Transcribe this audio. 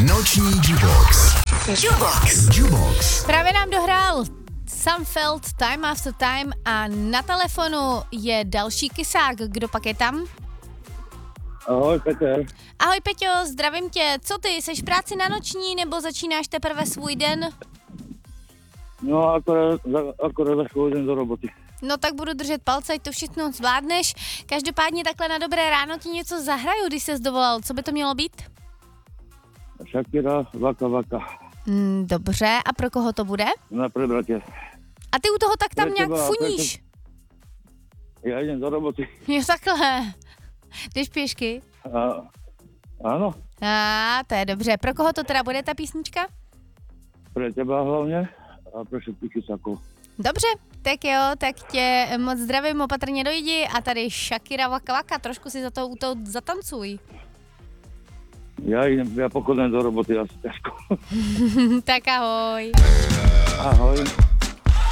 Noční Jukebox. Jukebox. Právě nám dohrál Sunfeld Time After Time a na telefonu je další kysák. Kdo pak je tam? Ahoj, Petr. Ahoj Peťo, zdravím tě. Co ty, seš v práci na noční nebo začínáš teprve svůj den? No, akorát za chvíli jdem do roboty. No tak budu držet palce, ať to všechno zvládneš. Každopádně takhle na dobré ráno ti něco zahraju, když ses dovolal. Co by to mělo být? Shakira, Vaka Vaka. Dobře, a pro koho to bude? Na Prebratě. A ty u toho tak tam Pro nějak teba, funíš. Já jdem do roboty. Jo, takhle. Jdeš pěšky? Ano, To je dobře. Pro koho to teda bude ta písnička? pro teba hlavně a pro všetkých kysáků. Dobře, tak jo, tak tě moc zdravím, opatrně dojdi a tady Shakira Vaka Vaka, trošku si za to u toho zatancuj. Já pokud jdem do roboty asi těžko. Tak ahoj. Ahoj.